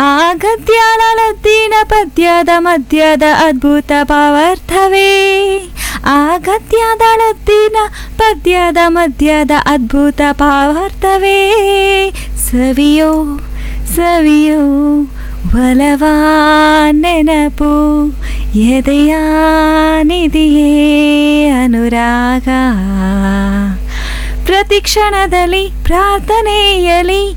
ಗದ್ಯದೊತ್ತಿನ ಪದ್ಯದ ಮಧ್ಯದ ಅದ್ಭುತ ಭಾವಾರ್ಥವೇ. ಗದ್ಯದೊತ್ತಿನ ಪದ್ಯದ ಮಧ್ಯದ ಅದ್ಭುತ ಭಾವಾರ್ಥವೇ. ಸವಿಯೋ ಸವಿಯೋ ಒಲವ ನೆನಪು ಎದೆಯ ನಿಧಿಯೇ ಅನುರಾಗ. ಪ್ರತಿ ಕ್ಷಣದಲ್ಲಿ ಪ್ರಾರ್ಥನೆಯಲಿ